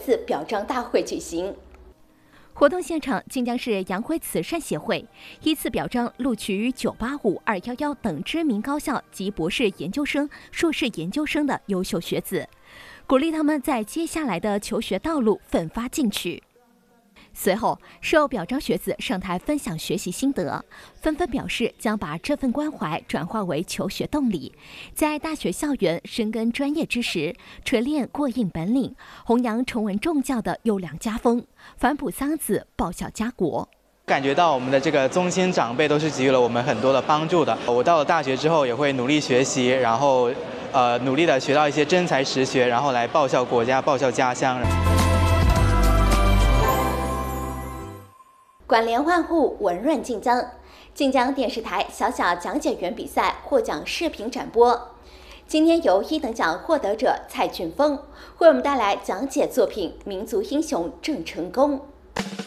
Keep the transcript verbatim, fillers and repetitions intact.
子表彰大会举行。活动现场，晋江市洋晖慈善协会依次表彰录取九八五、二一一等知名高校及博士研究生、硕士研究生的优秀学子，鼓励他们在接下来的求学道路奋发进取。随后，受表彰学子上台分享学习心得，纷纷表示将把这份关怀转化为求学动力，在大学校园深耕专业知识，锤炼过硬本领，弘扬崇文重教的优良家风，反哺桑梓，报效家国。 感觉到我们的这个宗亲长辈都是给予了我们很多的帮助的。我到了大学之后也会努力学习，然后呃努力的学到一些真才实学，然后来报效国家，报效家乡。 管联万户，文润晋江。晋江电视台小小讲解员比赛获奖视频展播。今天由一等奖获得者蔡俊峰为我们带来讲解作品《民族英雄郑成功》。